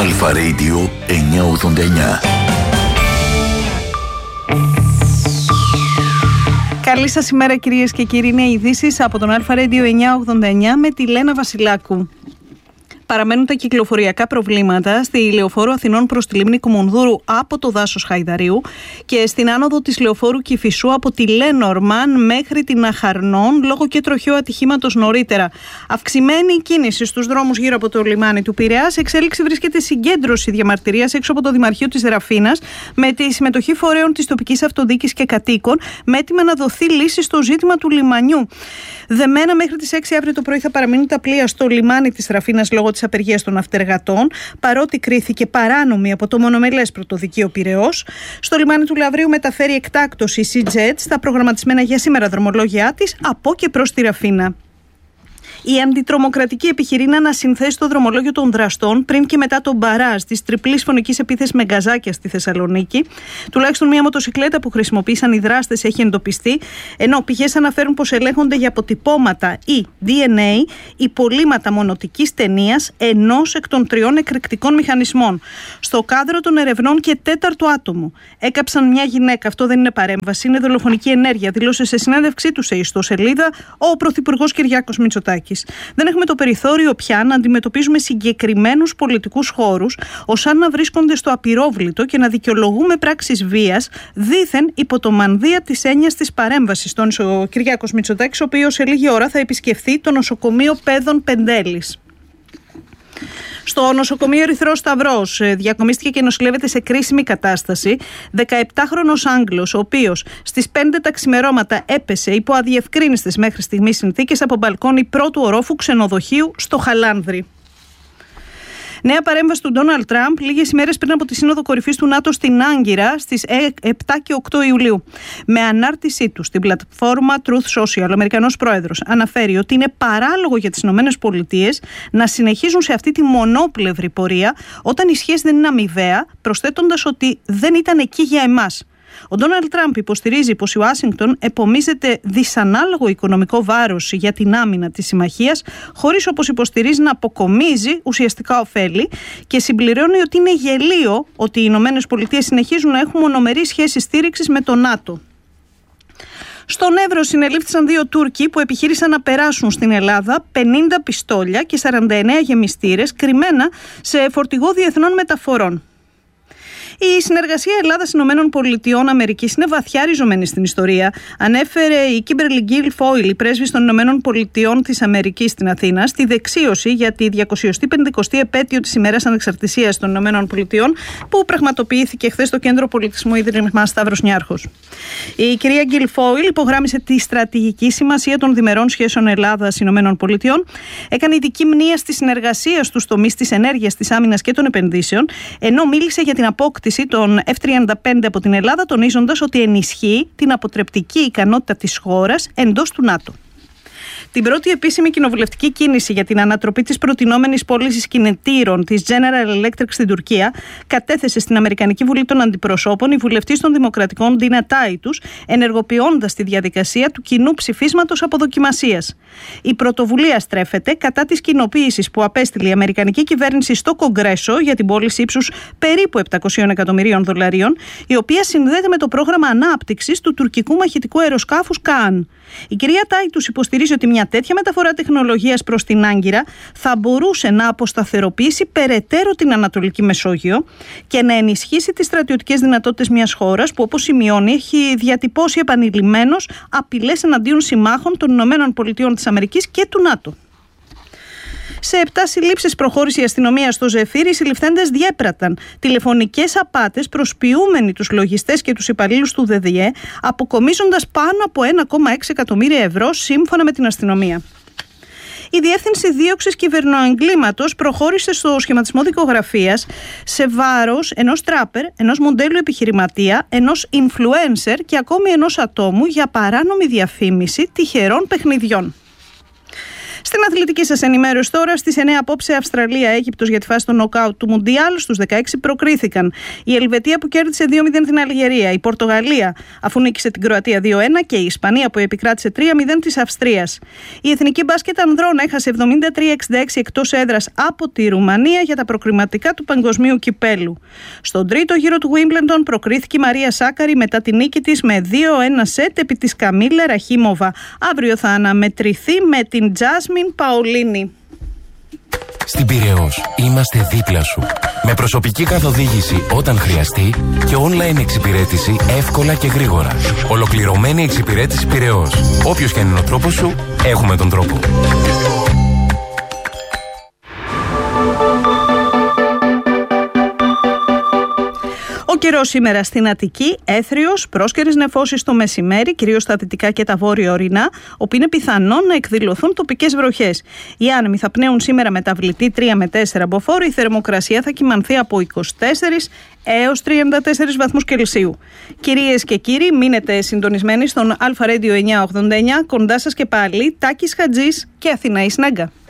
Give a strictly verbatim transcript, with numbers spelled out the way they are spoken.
Αλφα Radio εννιακόσια ογδόντα εννιά. Καλή σας ημέρα κυρίες και κύριοι, είναι οι ειδήσεις από τον Αλφα Radio εννιακόσια ογδόντα εννιά με τη Λένα Βασιλάκου. Παραμένουν τα κυκλοφοριακά προβλήματα στη λεωφόρο Αθηνών προς τη λίμνη Κουμουνδούρου από το δάσος Χαϊδαρίου και στην άνοδο της λεωφόρου Κηφισού από τη Λένορμαν μέχρι την Αχαρνών λόγω και τροχαίου ατυχήματος νωρίτερα. Αυξημένη κίνηση στους δρόμους γύρω από το λιμάνι του Πειραιά. Σε εξέλιξη βρίσκεται συγκέντρωση διαμαρτυρίας έξω από το Δημαρχείο της Ραφίνας με τη συμμετοχή φορέων της τοπικής αυτοδιοίκησης και κατοίκων με έτοιμα να δοθεί λύση στο ζήτημα του λιμανιού. Δεμένα μέχρι τις έξι αύριο το πρωί θα παραμείνουν τα πλοία στο λιμάνι της Ραφίνας λόγω της απεργίας των ναυτεργατών, παρότι κρίθηκε παράνομη από το μονομελές πρωτοδικείο Πειραιώς. Στο λιμάνι του Λαυρίου μεταφέρει εκτάκτως η Sea-Jet στα προγραμματισμένα για σήμερα δρομολόγια της από και προς τη Ραφίνα. Η αντιτρομοκρατική επιχειρεί να ανασυνθέσει το δρομολόγιο των δραστών πριν και μετά τον μπαράζ τη τριπλή φωνική επίθεση με γκαζάκια στη Θεσσαλονίκη. Τουλάχιστον μία μοτοσυκλέτα που χρησιμοποίησαν οι δράστες έχει εντοπιστεί, ενώ πηγές αναφέρουν πως ελέγχονται για αποτυπώματα ή ντι εν έι υπολείμματα μονοτικής ταινίας ενός εκ των τριών εκρηκτικών μηχανισμών. Στο κάδρο των ερευνών και τέταρτο άτομο έκαψαν μια γυναίκα. Αυτό δεν είναι παρέμβαση, είναι δολοφονική ενέργεια, δήλωσε σε συνέντευξή του σε ιστοσελίδα ο Πρωθυπουργός Κυριάκος Μητσοτάκης. Δεν έχουμε το περιθώριο πια να αντιμετωπίζουμε συγκεκριμένους πολιτικούς χώρους ως αν να βρίσκονται στο απειρόβλητο και να δικαιολογούμε πράξεις βίας δήθεν υπό το μανδύα της έννοιας της παρέμβασης. Τόνισε ο Κυριάκος Μητσοτάκης, ο οποίος σε λίγη ώρα θα επισκεφθεί το νοσοκομείο Πέδων Πεντέλης. Στο νοσοκομείο Ερυθρός Σταυρός διακομίστηκε και νοσηλεύεται σε κρίσιμη κατάσταση δεκαεπτάχρονος Άγγλος, ο οποίος στις πέντε τα ξημερώματα έπεσε υπό αδιευκρίνιστες μέχρι στιγμής συνθήκες από μπαλκόνι πρώτου ορόφου ξενοδοχείου στο Χαλάνδρι. Νέα παρέμβαση του Ντόναλντ Τραμπ λίγες ημέρες πριν από τη Σύνοδο Κορυφής του ΝΑΤΟ στην Άγκυρα στις επτά και οκτώ Ιουλίου. Με ανάρτησή του στην πλατφόρμα Truth Social, ο Αμερικανός πρόεδρος αναφέρει ότι είναι παράλογο για τις ΗΠΑ να συνεχίζουν σε αυτή τη μονόπλευρη πορεία όταν η σχέση δεν είναι αμοιβαία, προσθέτοντας ότι δεν ήταν εκεί για εμάς. Ο Ντόναλντ Τραμπ υποστηρίζει πως η Ουάσιγκτον επομίζεται δυσανάλογο οικονομικό βάρος για την άμυνα της συμμαχίας, χωρίς όπως υποστηρίζει να αποκομίζει ουσιαστικά ωφέλη, και συμπληρώνει ότι είναι γελίο ότι οι Ηνωμένες Πολιτείες συνεχίζουν να έχουν μονομερή σχέση στήριξης με το ΝΑΤΟ. Στον Εύρο συνελήφθησαν δύο Τούρκοι που επιχείρησαν να περάσουν στην Ελλάδα πενήντα πιστόλια και σαράντα εννέα γεμιστήρες κρυμμένα σε φορτηγό διεθνών μεταφορών. Η συνεργασία Ελλάδας-Ηνωμένων Πολιτειών Αμερικής είναι βαθιά ριζωμένη στην ιστορία, ανέφερε η Κίμπερλι Γκίλφόιλ, η πρέσβης των Ηνωμένων Πολιτειών της Αμερικής στην Αθήνα, στη δεξίωση για τη διακόσια πενηκοστή επέτειο της ημέρας ανεξαρτησίας των Ηνωμένων Πολιτειών, που πραγματοποιήθηκε χθες στο Κέντρο Πολιτισμού Ίδρυμα Σταύρος Νιάρχος. Η κυρία Γκίλφόιλ υπογράμμισε τη στρατηγική σημασία των διμερών σχέσεων Ελλάδας-Ηνωμένων Πολιτειών, έκανε ειδική μνήα στη συνεργασία στους τομείς της ενέργειας, της άμυνας και των επενδύσεων, ενώ μίλησε για την απόκτηση των εφ τριάντα πέντε από την Ελλάδα, τονίζοντας ότι ενισχύει την αποτρεπτική ικανότητα της χώρας εντός του ΝΑΤΟ. Την πρώτη επίσημη κοινοβουλευτική κίνηση για την ανατροπή της προτινόμενης πώλησης κινητήρων της General Electric στην Τουρκία κατέθεσε στην Αμερικανική Βουλή των Αντιπροσώπων η βουλευτής των Δημοκρατικών Ντίνα Τάιτους, ενεργοποιώντας τη διαδικασία του κοινού ψηφίσματος αποδοκιμασίας. Η πρωτοβουλία στρέφεται κατά της κοινοποίησης που απέστειλε η Αμερικανική κυβέρνηση στο Κογκρέσο για την πώληση ύψους περίπου επτακόσια εκατομμυρίων δολαρίων, η οποία συνδέεται με το πρόγραμμα ανάπτυξης του τουρκικού μαχητικού αεροσκάφους Καάν. Η κυρία Τάιτους υποστηρίζει ότι μια τέτοια μεταφορά τεχνολογίας προς την Άγκυρα θα μπορούσε να αποσταθεροποιήσει περαιτέρω την Ανατολική Μεσόγειο και να ενισχύσει τις στρατιωτικές δυνατότητες μιας χώρας που, όπως σημειώνει, έχει διατυπώσει επανειλημμένως απειλές εναντίον συμμάχων των Ηνωμένων Πολιτειών της Αμερικής και του ΝΑΤΟ. Σε επτά συλλήψεις προχώρησε η αστυνομία στο Ζεφύρι. Οι συλληφθέντες διέπραταν τηλεφωνικές απάτες προσποιούμενοι τους λογιστές και τους υπαλλήλους του ΔΔΕ, αποκομίζοντας πάνω από ένα κόμμα έξι εκατομμύρια ευρώ σύμφωνα με την αστυνομία. Η Διεύθυνση Δίωξης Κυβερνοεγκλήματος προχώρησε στο σχηματισμό δικογραφίας σε βάρος ενός τράπερ, ενός μοντέλου επιχειρηματία, ενός influencer και ακόμη ενός ατόμου για παράνομη διαφήμιση τυχερών παιχνιδιών. Στην αθλητική σας ενημέρωση τώρα, στις εννέα απόψε Αυστραλία-Αίγυπτος για τη φάση των νοκάουτ του Μουντιάλ. Στους δεκαέξι προκρίθηκαν η Ελβετία που κέρδισε δύο μηδέν την Αλγερία, η Πορτογαλία αφού νίκησε την Κροατία δύο ένα και η Ισπανία που επικράτησε τρία μηδέν της Αυστρίας. Η Εθνική Μπάσκετ Ανδρών έχασε εβδομήντα τρία εξήντα έξι εκτός έδρας από τη Ρουμανία για τα προκριματικά του Παγκοσμίου Κυπέλου. Στον τρίτο γύρο του Wimbledon προκρίθηκε η Μαρία Σάκαρη μετά τη νίκη της με δύο ένα σετ επί της Καμίλα Ραχίμοβα. Αύριο θα αναμετρηθεί με την Τζάσμιν Παολίνη. Στην Πειραιώς είμαστε δίπλα σου. Με προσωπική καθοδήγηση όταν χρειαστεί και online εξυπηρέτηση εύκολα και γρήγορα. Ολοκληρωμένη εξυπηρέτηση Πειραιώς. Όποιος και αν είναι ο τρόπος σου, έχουμε τον τρόπο. Ο καιρός σήμερα στην Αττική, έθριος, πρόσκαιρες νεφώσεις το μεσημέρι, κυρίως στα δυτικά και τα βόρεια ορεινά, όπου είναι πιθανόν να εκδηλωθούν τοπικές βροχές. Οι άνεμοι θα πνέουν σήμερα μεταβλητή τρία με τέσσερα μποφόρ, η θερμοκρασία θα κυμανθεί από είκοσι τέσσερα έως τριάντα τέσσερα βαθμούς Κελσίου. Κυρίες και κύριοι, μείνετε συντονισμένοι στον Αλφα Radio εννιακόσια ογδόντα εννιά, κοντά σας και πάλι Τάκης Χατζής και Αθηναής Νάγκα.